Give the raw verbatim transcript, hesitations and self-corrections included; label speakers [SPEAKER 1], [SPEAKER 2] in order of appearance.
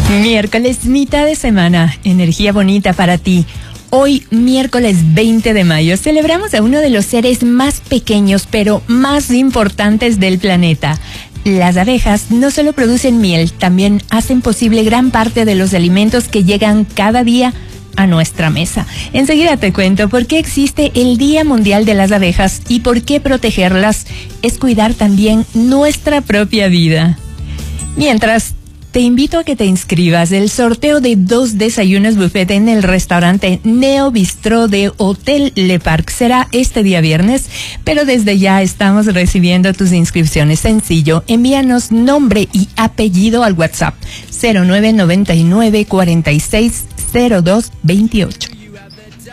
[SPEAKER 1] Miércoles, mitad de semana, energía bonita para ti. Hoy, miércoles veinte de mayo, celebramos a uno de los seres más pequeños pero más importantes del planeta. Las abejas no solo producen miel, también hacen posible gran parte de los alimentos que llegan cada día a nuestra mesa. Enseguida te cuento por qué existe el Día Mundial de las Abejas y por qué protegerlas es cuidar también nuestra propia vida. Mientras, te invito a que te inscribas. El sorteo de dos desayunos buffet en el restaurante Neo Bistró de Hotel Le Parc será este día viernes, pero desde ya estamos recibiendo tus inscripciones. Sencillo, envíanos nombre y apellido al WhatsApp cero nueve nueve nueve cuarenta y seis cero dos veintiocho.